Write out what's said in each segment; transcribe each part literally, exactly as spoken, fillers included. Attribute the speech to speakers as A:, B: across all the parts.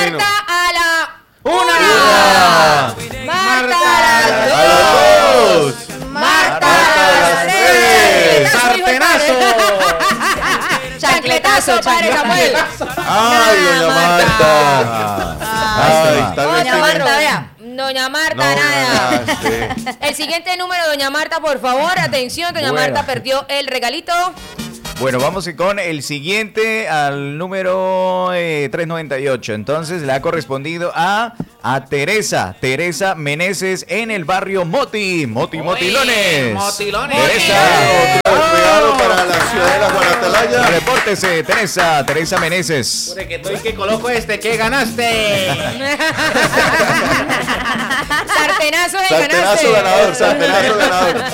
A: Marta a la una.
B: una.
A: Marta a las
B: dos.
A: dos. Marta a las tres.
B: Sartenazo.
A: Chancletazo, padre Samuel.
B: Ay, doña Marta. Ay, tal vez
A: Doña Marta,
B: tiene-
A: vea. Doña Marta,
B: No,
A: nada.
B: nada, sí.
A: El siguiente número, doña Marta, por favor, atención, doña
C: Bueno.
A: Marta perdió el regalito.
C: Bueno, vamos con el siguiente al número eh, trescientos noventa y ocho. Entonces le ha correspondido a, a Teresa, Teresa Meneses en el barrio Moti, Moti, Motilones.
D: Motilones.
C: Teresa.
B: Otro regalo para la ciudad de la Guanatalaya.
C: Repórtese, Teresa, Teresa Meneses.
D: Pure que estoy que coloco este, que ganaste.
A: Sartenazo de
B: Sartenazo ganador, sartenazo ganador.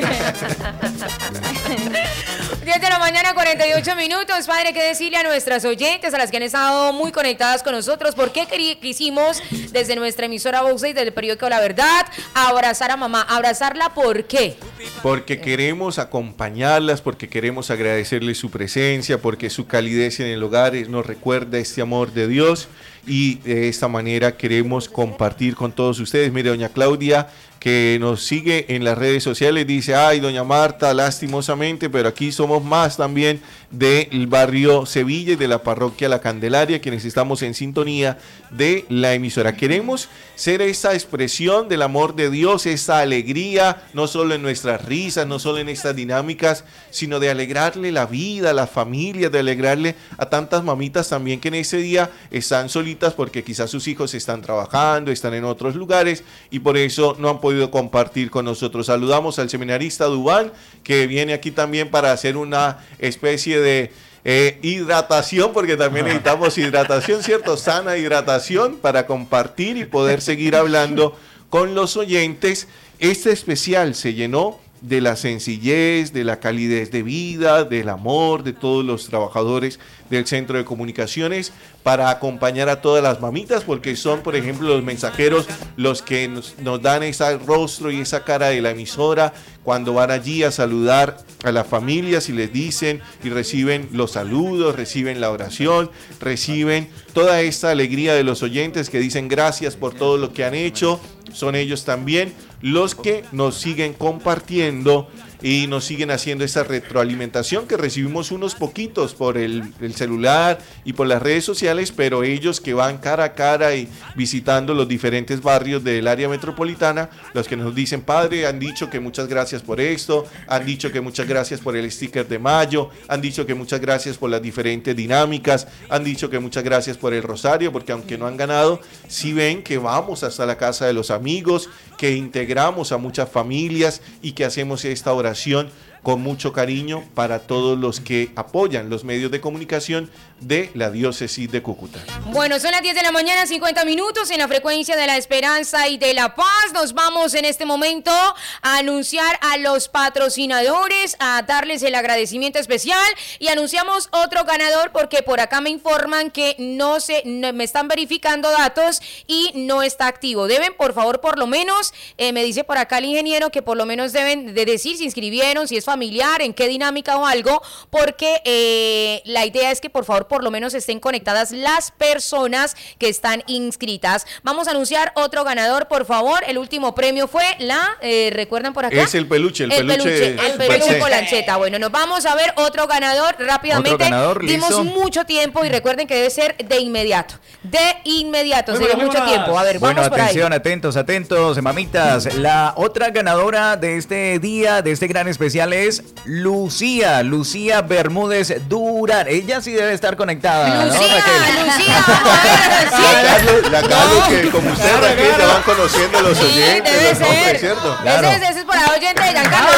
A: diez de la mañana, cuarenta y ocho minutos. Padre, ¿qué decirle a nuestras oyentes, a las que han estado muy conectadas con nosotros? ¿Por qué querí- quisimos, desde nuestra emisora Voz seis, del periódico La Verdad, abrazar a mamá? ¿Abrazarla por qué?
B: Porque queremos acompañarlas, porque queremos agradecerles su presencia, porque su calidez en el hogar nos recuerda este amor de Dios y de esta manera queremos compartir con todos ustedes. Mire, doña Claudia, que nos sigue en las redes sociales, dice: ay, doña Marta, lastimosamente, pero aquí somos más también del barrio Sevilla y de la parroquia La Candelaria, quienes estamos en sintonía de la emisora. Queremos ser esa expresión del amor de Dios, esa alegría, no solo en nuestras risas, no solo en estas dinámicas, sino de alegrarle la vida a las familias, de alegrarle a tantas mamitas también que en ese día están solitas porque quizás sus hijos están trabajando, están en otros lugares y por eso no han podido compartir con nosotros. Saludamos al seminarista Dubán, que viene aquí también para hacer una especie de eh, hidratación, porque también necesitamos hidratación, ¿cierto? Sana hidratación para compartir y poder seguir hablando con los oyentes. Este especial se llenó de la sencillez, de la calidez de vida, del amor de todos los trabajadores del Centro de Comunicaciones para acompañar a todas las mamitas, porque son, por ejemplo, los mensajeros los que nos, nos dan ese rostro y esa cara de la emisora cuando van allí a saludar a las familias y les dicen y reciben los saludos, reciben la oración, reciben toda esta alegría de los oyentes que dicen gracias por todo lo que han hecho. Son ellos también los que nos siguen compartiendo y nos siguen haciendo esa retroalimentación que recibimos unos poquitos por el, el celular y por las redes sociales, pero ellos que van cara a cara y visitando los diferentes barrios del área metropolitana, los que nos dicen: padre, han dicho que muchas gracias por esto, han dicho que muchas gracias por el sticker de mayo, han dicho que muchas gracias por las diferentes dinámicas, han dicho que muchas gracias por el rosario, porque aunque no han ganado, sí ven que vamos hasta la casa de los amigos, que integramos a muchas familias y que hacemos esta oración con mucho cariño para todos los que apoyan los medios de comunicación de la diócesis de Cúcuta.
A: Bueno, son las diez de la mañana, cincuenta minutos en la frecuencia de la esperanza y de la paz. Nos vamos en este momento a anunciar a los patrocinadores, a darles el agradecimiento especial y anunciamos otro ganador porque por acá me informan que no se, no, me están verificando datos y no está activo. Deben, por favor, por lo menos, eh, me dice por acá el ingeniero que por lo menos deben de decir si inscribieron, si es familiar, en qué dinámica o algo, porque eh, la idea es que por favor por lo menos estén conectadas las personas que están inscritas. Vamos a anunciar otro ganador, por favor. El último premio fue la, eh, ¿recuerdan por acá?
B: Es el peluche, el,
A: El
B: peluche.
A: peluche, el peluche con lancheta. Bueno, nos vamos a ver otro ganador rápidamente.
C: Otro ganador,
A: Dimos
C: listo.
A: mucho tiempo y recuerden que debe ser de inmediato. De inmediato,
D: Muy
A: se dio
D: buenas,
A: mucho
D: muy buenas.
A: tiempo. A ver,
C: Bueno,
A: vamos por ahí.
C: atención, atentos, atentos, mamitas. La otra ganadora de este día, de este gran especial es Lucía, Lucía Bermúdez Durán. Ella sí debe estar conectada, ¿no,
A: Lucía,
C: Raquel?
A: Lucía, vamos a ver,
B: La
A: Lucía.
B: Carlos, la Carlos que como usted,
D: Claro,
B: Raquel,
D: claro.
B: ya van conociendo los
A: Sí,
B: oyentes,
A: debe
B: los nombres,
A: ser.
B: ¿cierto?
C: Claro.
A: Ese, es- ese es por la oyente de Giancarlo.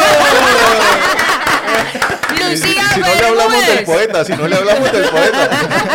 B: Si, si
A: Lucía
B: no le hablamos del
A: Bermúdez.
B: poeta, si no le hablamos del poeta.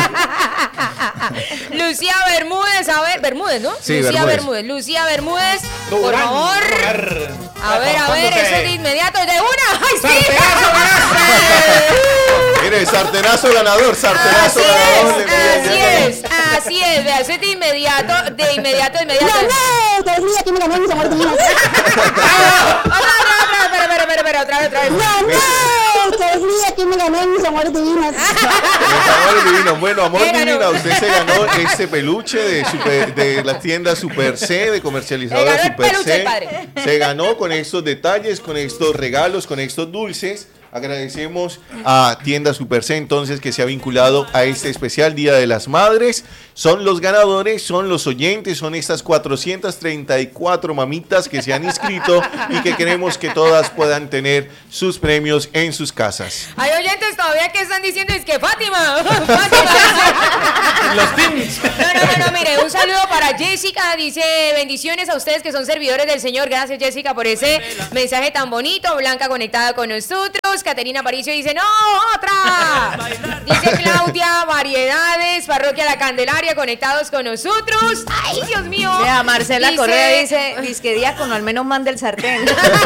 A: Lucía Bermúdez, a ver, Bermúdez, ¿no?
C: Sí,
A: Lucía
C: Bermúdez.
A: Bermúdez. Lucía Bermúdez, por
D: Durán,
A: favor.
D: a ver.
A: A ver, a ver, eso de inmediato, de una. ¡Ay, sí!
D: ¡Sartenazo ganaste!
B: Mire, sartenazo ganador, sartenazo
A: Así
B: ganador. le
A: es,
B: envían
A: así
B: ya.
A: es, así es, vea, eso es de inmediato, de inmediato, de inmediato.
E: ¡No! ¡Que decía que me ganó mis amores míos!
A: Otra, otra, otra, espera, espera, espera, espera, otra vez, otra vez.
E: ¡No! ¡Que decía día, ¿quién me ganó en mis amores divinos?
B: Amor divino. Bueno, amor
A: ¿Qué ganó?
B: divino, usted se ganó este peluche de, super, de la tienda Super C, de comercializadora
A: Se ganó el
B: Super
A: peluche,
B: C.
A: padre.
B: Se ganó con estos detalles, con estos regalos, con estos dulces. Agradecemos a Tienda Super C entonces que se ha vinculado a este especial Día de las Madres. Son los ganadores, son los oyentes, son estas cuatrocientas treinta y cuatro mamitas que se han inscrito y que queremos que todas puedan tener sus premios en sus casas.
A: Hay oyentes todavía que están diciendo es que Fátima, Fátima.
D: Los teams.
A: No, no, no, no, mire, un saludo para Jessica, dice bendiciones a ustedes que son servidores del Señor, gracias Jessica por ese mensaje tan bonito, Blanca conectada con nosotros, Caterina Paricio dice, no, otra, dice Claudia, variedades, Parroquia La Candelaria conectados con nosotros, ay Dios mío.
F: Vea, Marcela
A: Dice-
F: Correa dice, disque diácono, al menos manda el sartén.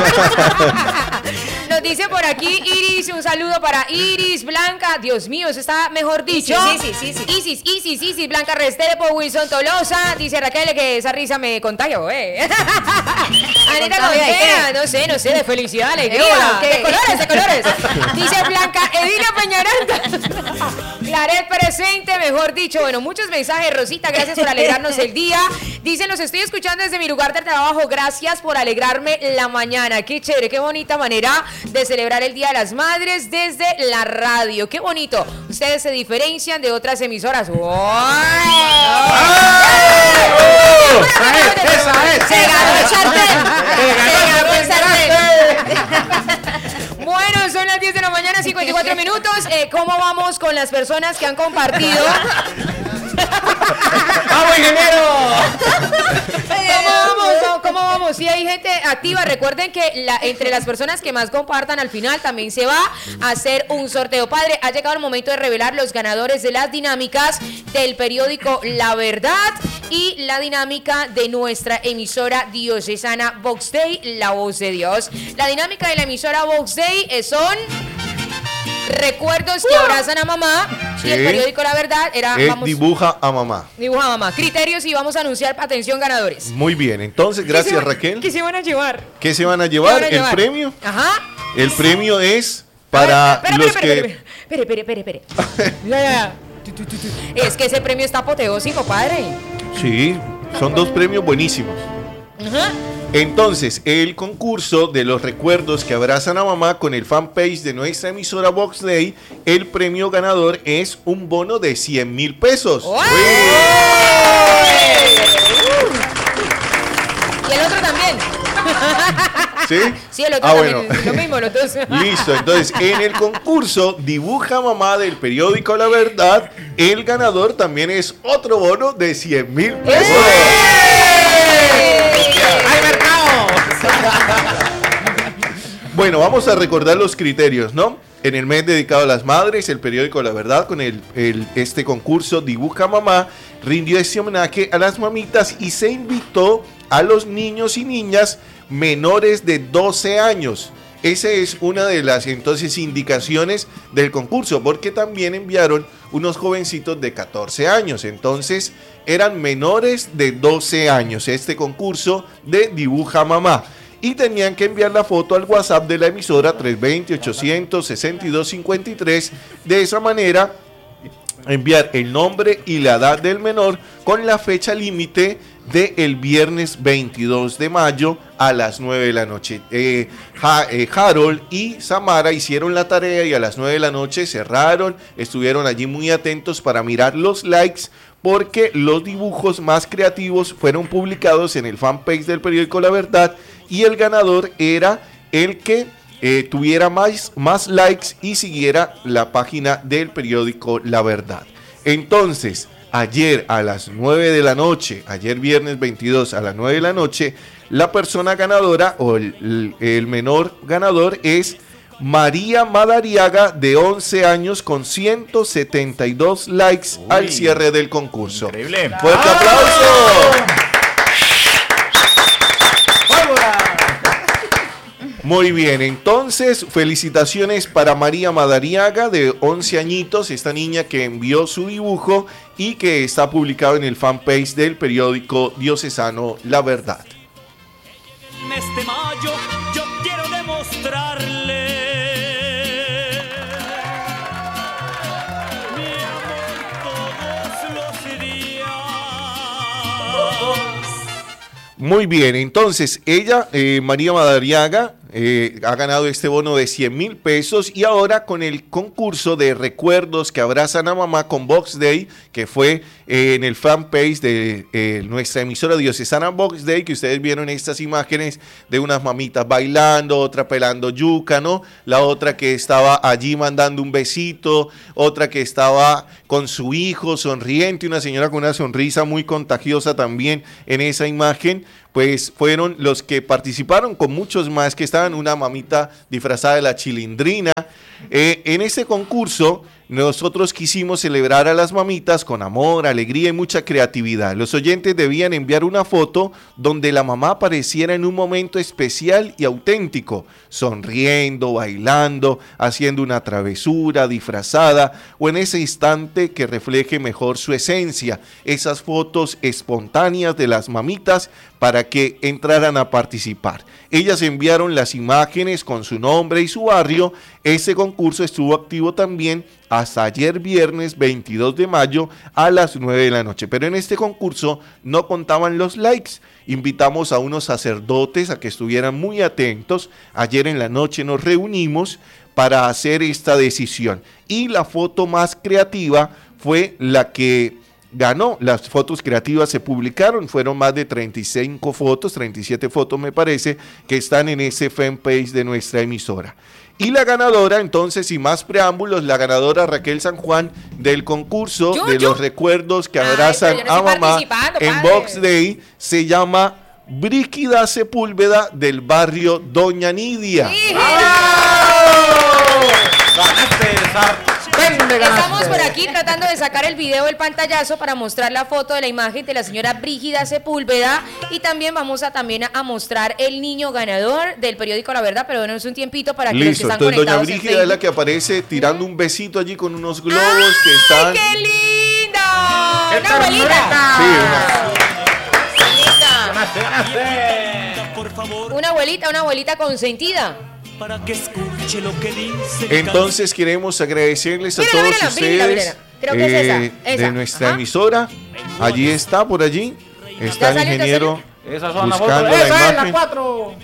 A: Nos dice por aquí Iris, un saludo para Iris, Blanca, Dios mío, eso está mejor dicho.
F: Isis, Isis, Isis.
A: Isis, Isis, Isis, Blanca Restrepo, Wilson Tolosa, dice Raquel que esa risa me contagió, eh. Anita
F: contagia de
A: Contreras,
F: qué?
A: no sé, no sé, de felicidad, alegría,
F: hola, ¿qué?
A: de colores, de colores. Dice Blanca Edila Peñaranda. Claret presente, mejor dicho. Bueno, muchos mensajes, Rosita, gracias por alegrarnos el día. Dicen, los estoy escuchando desde mi lugar de trabajo, gracias por alegrarme la mañana. Qué chévere, qué bonita manera de celebrar el Día de las Madres desde la radio. Qué bonito. Ustedes se diferencian de otras emisoras.
D: Esa es, esa es.
A: Se ganó el sartén. Se ganó el sartén. Bueno, son las diez de la mañana, cincuenta y cuatro minutos. Eh, ¿Cómo vamos con las personas que han compartido?
D: ¡Vamos, ingeniero!
A: ¿Cómo vamos? ¿Cómo vamos? Si hay gente activa, recuerden que la, entre las personas que más compartan al final también se va a hacer un sorteo. Padre, ha llegado el momento de revelar los ganadores de las dinámicas del periódico La Verdad y la dinámica de nuestra emisora diocesana Vox Day, La Voz de Dios. La dinámica de la emisora Vox Day eh, son recuerdos que abrazan a mamá.
B: Sí.
A: Y el periódico La Verdad era
B: Eh,
A: vamos,
B: dibuja a mamá.
A: dibuja a mamá. Criterios y vamos a anunciar, atención, ganadores.
B: Muy bien, entonces
A: ¿Qué se
B: gracias
A: van-
B: Raquel.
A: ¿Qué se van a llevar?
B: ¿Qué se van a
A: ¿Qué
B: llevar?
A: van a
B: ¿El
A: llevar?
B: premio?
A: Ajá.
B: El premio es
A: A
B: para
A: ver, espera,
B: los
A: espera,
B: que...
A: espera, espera, espera, espera, espera. Ya, ya, ya. Tu, tu, tu, tu. Es que ese premio está apoteósico, padre.
B: Sí, son dos premios buenísimos.
A: Ajá.
B: Entonces, el concurso de los recuerdos que abrazan a mamá con el fanpage de nuestra emisora Vox Day, el premio ganador es un bono de cien mil pesos.
A: ¡Uy! Y el otro también.
B: ¿Sí?
A: Sí, el otro
B: Ah,
A: también.
B: bueno.
A: Lo mismo, los dos.
B: Listo, entonces en el concurso Dibuja Mamá del periódico La Verdad, el ganador también es otro bono de cien mil pesos.
D: ¡Hay mercado!
B: Bueno, vamos a recordar los criterios, ¿no? En el mes dedicado a las madres, el periódico La Verdad, con el, el- este concurso Dibuja Mamá, rindió este homenaje a las mamitas y se invitó a los niños y niñas menores de doce años. Esa es una de las entonces indicaciones del concurso, porque también enviaron unos jovencitos de catorce años. Entonces eran menores de doce años este concurso de Dibuja Mamá. Y tenían que enviar la foto al WhatsApp de la emisora tres dos cero, ochocientos sesenta y dos cincuenta y tres. De esa manera enviar el nombre y la edad del menor con la fecha límite del viernes veintidós de mayo a las nueve de la noche. Eh, Ha- eh, Harold y Samara hicieron la tarea y a las nueve de la noche cerraron, estuvieron allí muy atentos para mirar los likes porque los dibujos más creativos fueron publicados en el fanpage del periódico La Verdad y el ganador era el que eh, tuviera más, más likes y siguiera la página del periódico La Verdad. Entonces, ayer a las nueve de la noche, ayer viernes veintidós a las nueve de la noche, la persona ganadora o el, el menor ganador es María Madariaga, de once años, con ciento setenta y dos likes
C: Uy,
B: al cierre del concurso.
C: increíble.
B: ¡Fuerte aplauso! Muy bien, entonces felicitaciones para María Madariaga, de once añitos, esta niña que envió su dibujo y que está publicado en el fanpage del periódico diocesano La Verdad.
G: El mes de mayo yo quiero demostrarle
B: Muy bien, entonces ella, eh, María Madariaga, eh, ha ganado este bono de cien mil pesos y ahora con el concurso de recuerdos que abrazan a mamá con Box Day, que fue eh, en el fanpage de eh, nuestra emisora diocesana Box Day, que ustedes vieron estas imágenes de unas mamitas bailando, otra pelando yuca, ¿no? La otra que estaba allí mandando un besito, otra que estaba con su hijo sonriente, una señora con una sonrisa muy contagiosa también en esa imagen. Pues fueron los que participaron con muchos más que estaban, una mamita disfrazada de la Chilindrina. Eh, en este concurso nosotros quisimos celebrar a las mamitas con amor, alegría y mucha creatividad. Los oyentes debían enviar una foto donde la mamá apareciera en un momento especial y auténtico, sonriendo, bailando, haciendo una travesura, disfrazada o en ese instante que refleje mejor su esencia. Esas fotos espontáneas de las mamitas para que entraran a participar. Ellas enviaron las imágenes con su nombre y su barrio. Ese concurso estuvo activo también hasta ayer viernes veintidós de mayo a las nueve de la noche. Pero en este concurso no contaban los likes. Invitamos a unos sacerdotes a que estuvieran muy atentos. Ayer en la noche nos reunimos para hacer esta decisión. Y la foto más creativa fue la que ganó. Las fotos creativas se publicaron, fueron más de treinta y cinco fotos, treinta y siete fotos me parece, que están en ese fanpage de nuestra emisora. Y la ganadora, entonces, sin más preámbulos, la ganadora Raquel San Juan del concurso
A: ¿Yo,
B: de
A: yo?
B: los recuerdos que
A: Ay,
B: abrazan
A: pero yo no
B: a
A: estoy
B: mamá
A: participando,
B: en
A: padre.
B: Box Day, se llama Brígida Sepúlveda del barrio Doña Nidia.
D: Ganaste, sartén de
A: Estamos
D: ganaste.
A: por aquí tratando de sacar el video del pantallazo para mostrar la foto de la imagen de la señora Brígida Sepúlveda y también vamos a también a, a mostrar el niño ganador del periódico La Verdad, pero denos un tiempito para que los que
B: Listo,
A: están
B: entonces Doña
A: conectados en
B: Brígida es la
A: Facebook.
B: que aparece tirando un besito allí con unos globos que están...
A: ¡Ay, qué lindo!
D: ¡Qué
A: ¡Una abuelita!
B: Sí, una-
A: Linda.
D: Ganaste, ganaste.
A: Una abuelita, una abuelita consentida.
G: Para que escuche lo que dice.
B: Entonces queremos agradecerles a
A: Mírala,
B: todos
A: mírala,
B: ustedes
A: mírala, mírala. Creo que es esa,
B: eh,
A: esa.
B: de nuestra
A: Ajá.
B: emisora. Allí está, por allí. Está el
A: salió, ya
B: ingeniero
D: Esas son las
B: buscando
D: fotos.
B: la
D: Esa es la
B: imagen.
D: cuatro.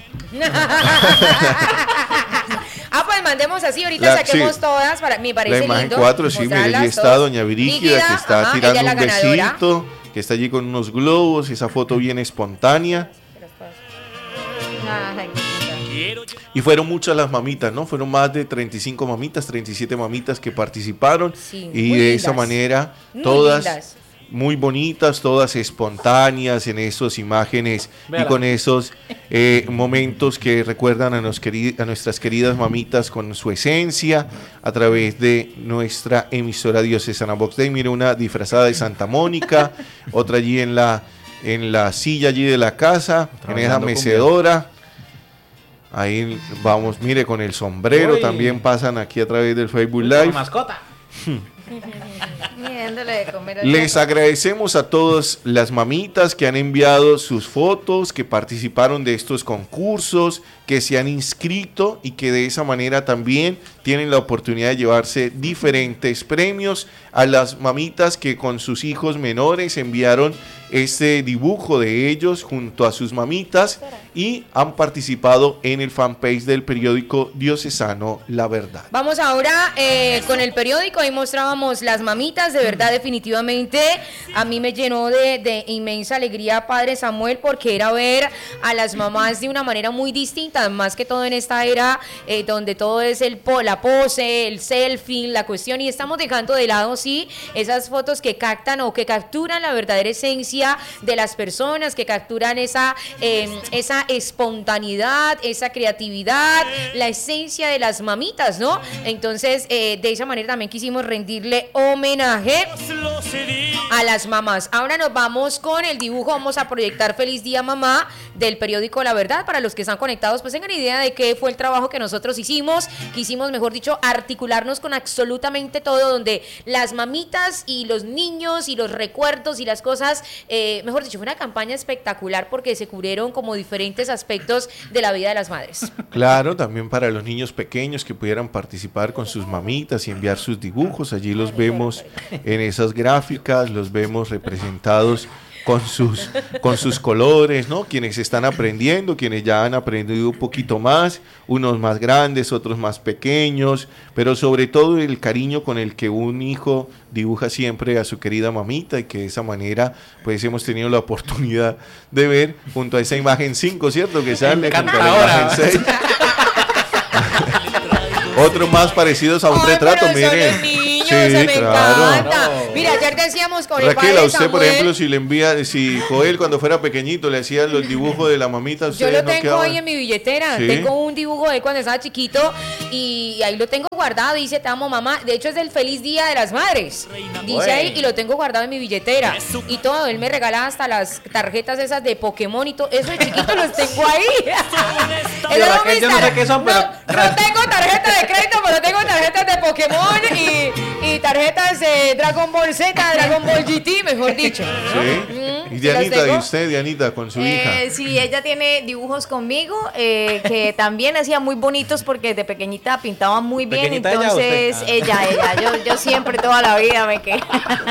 A: Ah, pues mandemos así, ahorita
B: La-
A: saquemos
B: sí.
A: todas, para, me parece
B: La imagen
A: lindo.
B: cuatro, sí, mire, allí
A: mostrarlas
B: está
A: todas.
B: Doña Brígida,
A: Brígida,
B: que está
A: ajá,
B: tirando
A: ella es la
B: un
A: ganadora.
B: besito, que está allí con unos globos, esa foto bien espontánea.
F: Ay,
G: Quiero
B: Y fueron muchas las mamitas, ¿no? Fueron más de treinta y cinco mamitas, treinta y siete mamitas que participaron.
A: Sí,
B: y
A: muy
B: de
A: lindas.
B: esa manera,
A: Muy
B: todas
A: lindas.
B: muy bonitas, todas espontáneas en esas imágenes y
D: Véala.
B: con esos eh, momentos que recuerdan a, nos queri- a nuestras queridas mamitas con su esencia a través de nuestra emisora diocesana Box Day. Mire, una disfrazada de Santa Mónica, otra allí en la, en la silla allí de la casa, en esa
C: bailando
B: mecedora. Ahí vamos, mire, con el sombrero
D: Uy.
B: también pasan aquí a través del Facebook
D: Como
B: Live.
D: mascota.
F: y dándole de comer al
B: Les
F: gato.
B: agradecemos a todas las mamitas que han enviado sus fotos, que participaron de estos concursos, que se han inscrito y que de esa manera también tienen la oportunidad de llevarse diferentes premios. A las mamitas que con sus hijos menores enviaron este dibujo de ellos junto a sus mamitas y han participado en el fanpage del periódico diocesano La Verdad.
A: Vamos ahora eh, con el periódico, ahí mostrábamos las mamitas, de verdad definitivamente a mí me llenó de, de inmensa alegría, Padre Samuel, porque era ver a las mamás de una manera muy distinta, más que todo en esta era eh, donde todo es el po- la pose, el selfie, la cuestión, y estamos dejando de lado, sí, esas fotos que captan o que capturan la verdadera esencia de las personas, que capturan esa, eh, esa espontaneidad, esa creatividad, la esencia de las mamitas, ¿no? Entonces, eh, de esa manera también quisimos rendirle homenaje
G: lo cedí.
A: a las mamás. Ahora nos vamos con el dibujo, vamos a proyectar Feliz Día Mamá del periódico La Verdad. Para los que están conectados, pues tengan idea de qué fue el trabajo que nosotros hicimos. Quisimos, mejor dicho, articularnos con absolutamente todo, donde las mamitas y los niños y los recuerdos y las cosas, eh, mejor dicho, fue una campaña espectacular porque se cubrieron como diferentes aspectos de la vida de las madres.
B: Claro, también para los niños pequeños que pudieran participar con sus mamitas y enviar sus dibujos. Allí los vemos en esas gráficas, los vemos representados con sus, con sus colores, ¿no? Quienes están aprendiendo, quienes ya han aprendido un poquito más, unos más grandes, otros más pequeños, pero sobre todo el cariño con el que un hijo dibuja siempre a su querida mamita y que de esa manera pues hemos tenido la oportunidad de ver junto a esa imagen cinco, ¿cierto? Que sale junto a la imagen seis. Otros más parecidos a un
A: Ay,
B: retrato,
A: pero son
B: miren.
A: los niños,
B: Sí,
A: se me
B: claro.
A: encanta. Mira, ayer decíamos con el
B: Raquel,
A: padre
B: a usted, por
A: Samuel,
B: ejemplo, si le envía, si Joel cuando fuera pequeñito le hacía los dibujos de la mamita,
A: yo
B: ustedes
A: lo
B: no
A: tengo
B: quedaban.
A: ahí en mi billetera.
B: ¿Sí?
A: Tengo un dibujo de él cuando estaba chiquito y ahí lo tengo guardado. Dice, te amo, mamá. De hecho, es del feliz día de las madres. Dice ahí y lo tengo guardado en mi billetera. Y todo, él me regala hasta las tarjetas esas de Pokémon y todo. Eso de chiquito los tengo ahí.
D: Yo,
A: Esas son
D: Raquel,
A: mis
D: yo no sé
A: tar-
D: qué son, pero-
A: No, no tengo tarjeta de crédito, pero tengo tarjetas de Pokémon y, y tarjetas de Dragon Ball Z, Dragon Ball G T, mejor dicho.
B: Sí.
A: Mm,
B: Y
A: ¿sí las
B: Dianita, ¿y
A: tengo?
B: usted, Dianita, con su hija?
F: Eh, sí, ella tiene dibujos conmigo eh, que también hacía muy bonitos porque de pequeñita pintaba muy bien.
D: ¿Pequeñita ella o
F: Entonces,
D: usted?
F: ella, ella, yo, yo siempre toda la vida me quedé.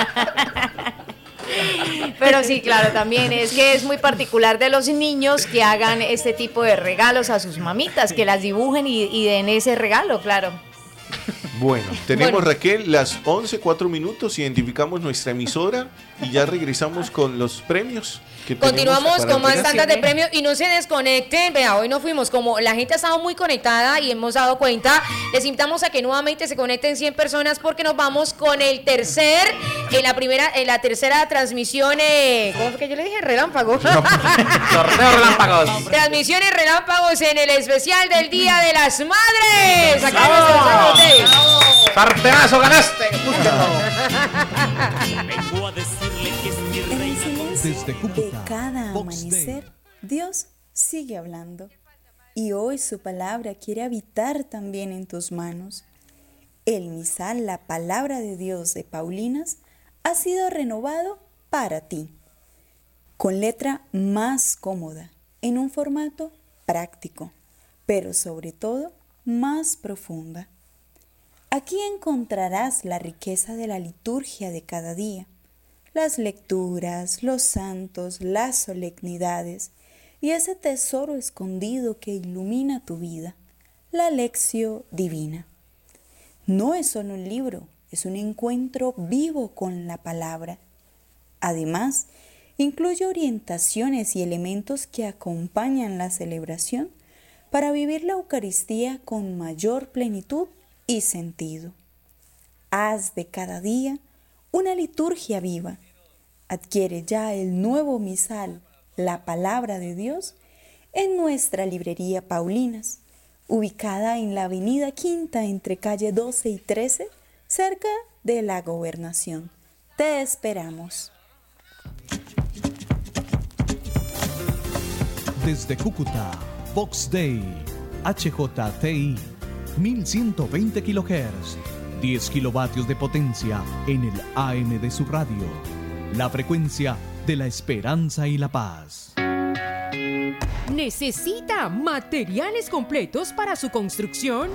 F: Pero sí, claro, también es que es muy particular de los niños que hagan este tipo de regalos a sus mamitas, que las dibujen y, y den ese regalo, claro.
B: Bueno, tenemos
A: Bueno.
B: Raquel las once, cuatro minutos, identificamos nuestra emisora y ya regresamos con los premios. Que tenemos
A: Continuamos
B: para
A: con más
B: entregar.
A: tandas de premios y no se desconecten. Vea, hoy nos fuimos, como la gente ha estado muy conectada y hemos dado cuenta, les invitamos a que nuevamente se conecten cien personas porque nos vamos con el tercer, en la primera, en la tercera transmisión, eh, ¿cómo fue que yo le dije? Relámpago.
D: Sorteo relámpagos.
A: Transmisiones relámpagos en el especial del Día de las Madres. Acá en
D: ¡Bravo!
A: nuestro hotel.
D: Sartenazo, ganaste.
G: Vengo a decirle que es mi
H: En el
G: reina.
H: silencio
I: Desde
H: de
I: Cúcuta,
H: cada
I: Vox
H: amanecer, Dios sigue hablando. Y hoy su palabra quiere habitar también en tus manos. El misal, la palabra de Dios de Paulinas, ha sido renovado para ti. Con letra más cómoda, en un formato práctico, pero sobre todo más profunda. Aquí encontrarás la riqueza de la liturgia de cada día, las lecturas, los santos, las solemnidades y ese tesoro escondido que ilumina tu vida, la lección divina. No es solo un libro, es un encuentro vivo con la palabra. Además, incluye orientaciones y elementos que acompañan la celebración para vivir la Eucaristía con mayor plenitud y sentido. Haz de cada día una liturgia viva. Adquiere ya el nuevo misal, la palabra de Dios, en nuestra librería Paulinas, ubicada en la avenida Quinta entre calle doce y trece, cerca de la Gobernación. Te esperamos.
I: Desde Cúcuta, Vox Day, H J T I, mil ciento veinte kilohertz, diez kilovatios de potencia en el A M de su radio. La frecuencia de la esperanza y la paz.
J: ¿Necesita materiales completos para su construcción?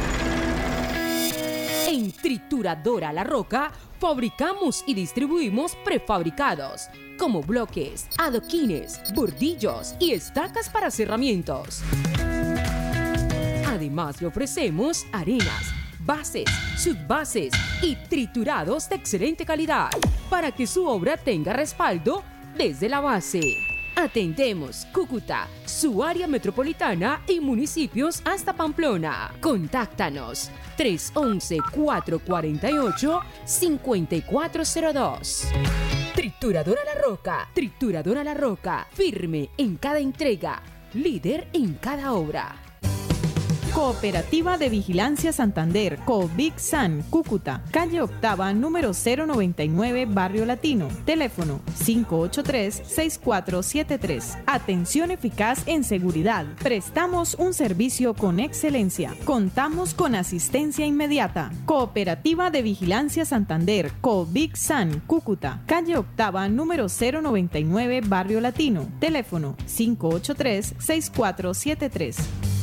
J: En Trituradora La Roca fabricamos y distribuimos prefabricados como bloques, adoquines, bordillos y estacas para cerramientos. Además le ofrecemos arenas, bases, subbases y triturados de excelente calidad para que su obra tenga respaldo desde la base. Atendemos Cúcuta, su área metropolitana y municipios hasta Pamplona. Contáctanos tres once, cuatro cuatro ocho, cinco cuatro cero dos. Trituradora La Roca, Trituradora La Roca, firme en cada entrega, líder en cada obra.
K: Cooperativa de Vigilancia Santander, Covic-San, Cúcuta, calle Octava, número cero noventa y nueve, Barrio Latino. Teléfono cinco ocho tres, seis cuatro siete tres. Atención eficaz en seguridad. Prestamos un servicio con excelencia. Contamos con asistencia inmediata. Cooperativa de Vigilancia Santander, Covic-San, Cúcuta, calle Octava, número cero noventa y nueve, Barrio Latino. Teléfono cinco ocho tres, seis cuatro siete tres.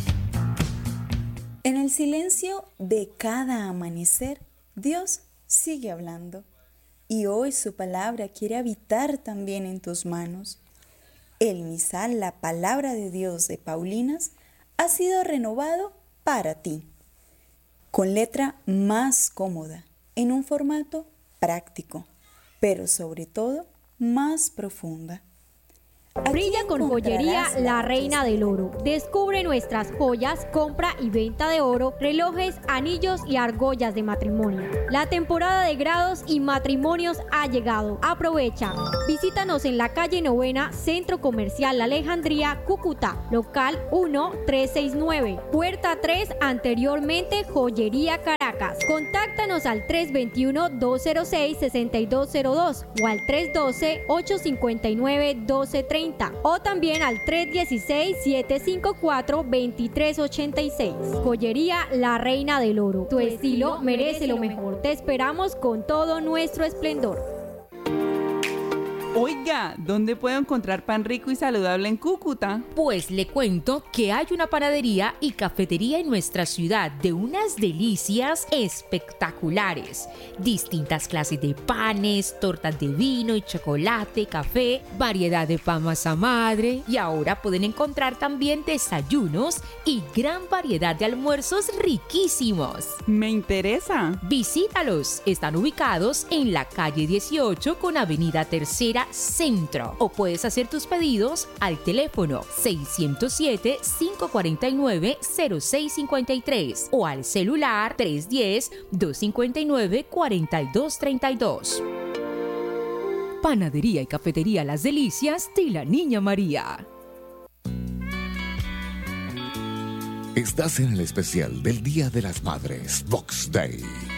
H: En el silencio de cada amanecer, Dios sigue hablando. y hoy su palabra quiere habitar también en tus manos. El misal, la palabra de Dios de Paulinas, ha sido renovado para ti, con letra más cómoda, en un formato práctico, pero sobre todo más profunda.
L: Brilla con Joyería La Reina del Oro. Descubre nuestras joyas, compra y venta de oro, relojes, anillos y argollas de matrimonio. La temporada de grados y matrimonios ha llegado. Aprovecha. Visítanos en la calle Novena, Centro Comercial Alejandría, Cúcuta, local uno tres seis nueve, puerta tres, anteriormente Joyería Caracas. Contáctanos al tres dos uno, dos cero seis, seis dos cero dos o al tres uno dos, ocho cinco nueve, uno dos tres cero o también al tres uno seis, siete cinco cuatro, dos tres ocho seis. Joyería La Reina del Oro. Tu estilo merece lo mejor. Te esperamos con todo nuestro esplendor.
M: Oiga, ¿dónde puedo encontrar pan rico y saludable en Cúcuta?
J: Pues le cuento que hay una panadería y cafetería en nuestra ciudad de unas delicias espectaculares. Distintas clases de panes, tortas de vino y chocolate, café, variedad de pan masa madre y ahora pueden encontrar también desayunos y gran variedad de almuerzos riquísimos.
M: Me interesa.
J: Visítalos. Están ubicados en la calle dieciocho con avenida Tercera Centro o puedes hacer tus pedidos al teléfono seiscientos siete, cinco cuatro nueve, cero seis cinco tres o al celular tres uno cero, dos cinco nueve, cuatro dos tres dos. Panadería y cafetería Las Delicias de la Niña María.
N: Estás en el especial del Día de las Madres, Vox Day.